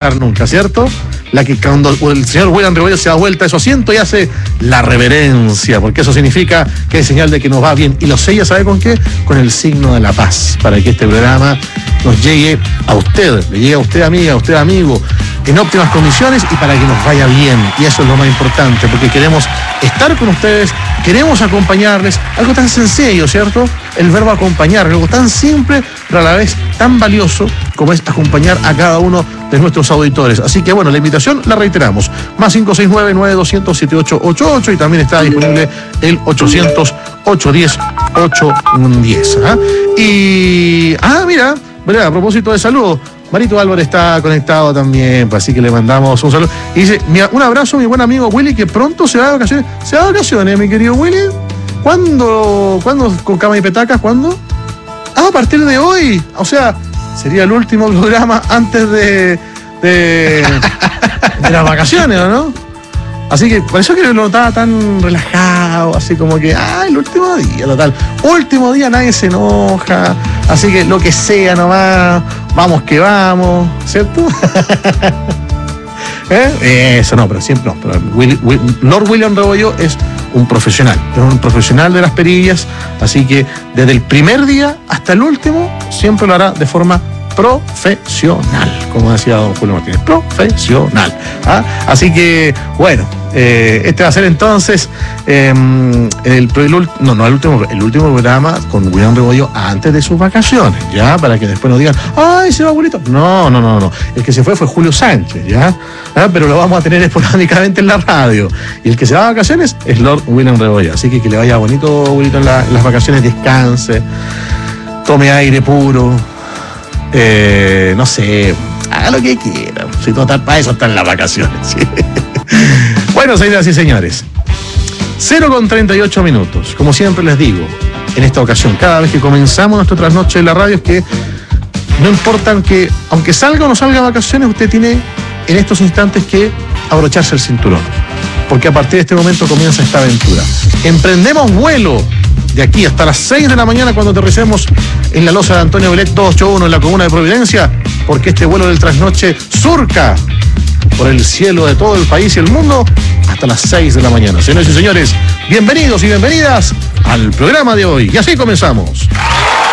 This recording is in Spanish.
bajar nunca, ¿cierto? La que cuando el señor William Rebollo se da vuelta de su asiento y hace la reverencia, porque eso significa que es señal de que nos va bien. Y lo sella, ¿sabe con qué? Con el signo de la paz, para que este programa nos llegue a usted, le llegue a usted amiga, a usted amigo, en óptimas condiciones y para que nos vaya bien. Y eso es lo más importante, porque queremos estar con ustedes, queremos acompañarles, algo tan sencillo, ¿cierto? El verbo acompañar, algo tan simple, pero a la vez tan valioso como es acompañar a cada uno de nuestros auditores. Así que bueno, la invitación la reiteramos, más 569-9200-7888 y también está disponible el 800-810-810. Y, mira, a propósito de saludos, Marito Álvarez está conectado también, pues así que le mandamos un saludo. Y dice, un abrazo a mi buen amigo Willy, que pronto se va de vacaciones. ¿Se va de vacaciones, mi querido Willy? ¿Cuándo con Cama y Petacas? ¿Cuándo? A partir de hoy. O sea, sería el último programa antes de las vacaciones, ¿o no? Así que por eso que lo notaba tan relajado, así como que, el último día, total. Último día, nadie se enoja, así que lo que sea nomás, vamos que vamos, ¿cierto? Eso no, pero siempre no. Pero Lord William Rebollo es un profesional de las perillas, así que desde el primer día hasta el último, siempre lo hará de forma profesional, como decía don Julio Martínez, profesional. Así que, bueno, este va a ser entonces el último programa con William Rebollo antes de sus vacaciones, ya, para que después nos digan, ¡ay, se va abuelito! No. El que se fue Julio Sánchez, ya, pero lo vamos a tener esporádicamente en la radio. Y el que se va de vacaciones es Lord William Rebollo. Así que le vaya bonito, abuelito, en las vacaciones, descanse, tome aire puro. No sé, haga lo que quiera. Si total, para eso están las vacaciones, ¿sí? Bueno, señoras y señores, 0:38 minutos. Como siempre les digo, en esta ocasión, cada vez que comenzamos nuestra trasnoche en la radio, es que no importa que, aunque salga o no salga de vacaciones, usted tiene en estos instantes que abrocharse el cinturón, porque a partir de este momento comienza esta aventura. Emprendemos vuelo de aquí hasta las 6 de la mañana, cuando aterricemos en la losa de Antonio Belet 281 en la comuna de Providencia, porque este vuelo del trasnoche surca por el cielo de todo el país y el mundo hasta las 6 de la mañana. Señores y señores, bienvenidos y bienvenidas al programa de hoy. Y así comenzamos.